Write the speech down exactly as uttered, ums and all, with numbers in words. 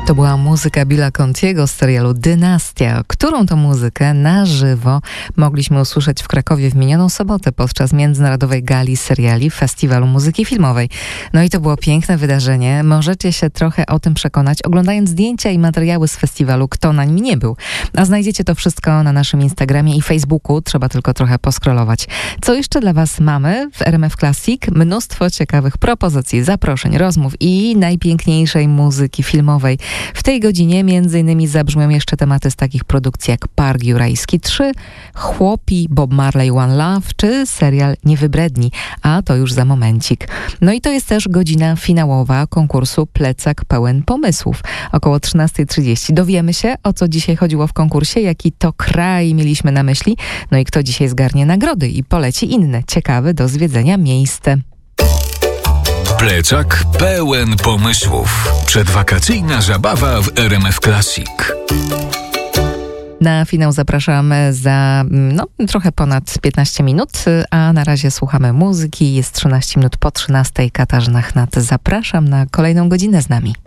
To była muzyka Billa Contiego z serialu Dynastia, którą to muzykę na żywo mogliśmy usłyszeć w Krakowie w minioną sobotę podczas międzynarodowej gali seriali Festiwalu Muzyki Filmowej. No i to było piękne wydarzenie. Możecie się trochę o tym przekonać, oglądając zdjęcia i materiały z festiwalu, kto na nim nie był. A znajdziecie to wszystko na naszym Instagramie i Facebooku. Trzeba tylko trochę poskrolować. Co jeszcze dla Was mamy w R M F Classic? Mnóstwo ciekawych propozycji, zaproszeń, rozmów i najpiękniejszej muzyki filmowej. W tej godzinie między innymi zabrzmią jeszcze tematy z takich produkcji jak Park Jurajski trzy, Chłopi, Bob Marley One Love czy serial Niewybredni, a to już za momencik. No i to jest też godzina finałowa konkursu Plecak pełen pomysłów. Około trzynasta trzydzieści dowiemy się, o co dzisiaj chodziło w konkursie, jaki to kraj mieliśmy na myśli, no i kto dzisiaj zgarnie nagrody i poleci inne ciekawe do zwiedzenia miejsce. Plecak pełen pomysłów. Przedwakacyjna zabawa w R M F Classic. Na finał zapraszamy za no, trochę ponad piętnaście minut, a na razie słuchamy muzyki. Jest trzynaście minut po trzynastej. Katarzyna Chnat. Zapraszam na kolejną godzinę z nami.